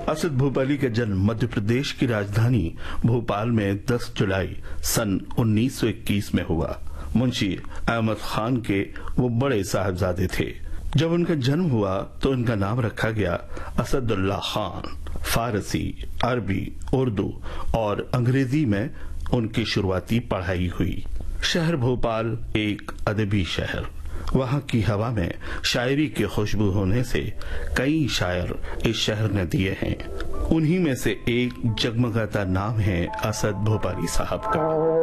असद भोपाली का जन्म मध्य प्रदेश की राजधानी भोपाल में 10 जुलाई सन 1921 में हुआ। मुंशी अहमद खान के वो बड़े साहबजादे थे। जब उनका जन्म हुआ तो इनका नाम रखा गया असदुल्लाह खान। फारसी, अरबी, उर्दू और अंग्रेजी में उनकी शुरुआती पढ़ाई हुई। शहर भोपाल एक अदबी शहर। वहाँ की हवा में शायरी की खुशबू होने से कई शायर इस शहर ने दिए हैं। उन्हीं में से एक जगमगाता नाम है असद भोपाली साहब का।